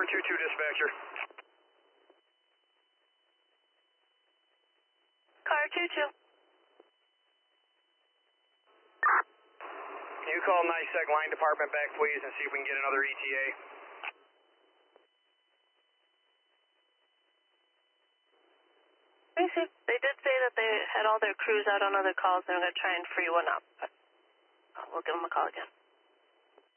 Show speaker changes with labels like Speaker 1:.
Speaker 1: 2-2 dispatcher.
Speaker 2: Car 2-2.
Speaker 1: Can you call NISEC line department back, please, and see if we can get another ETA?
Speaker 2: Let me see. They did say that they had all their crews out on other calls. They're going to try and free one up. But we'll give them a call again.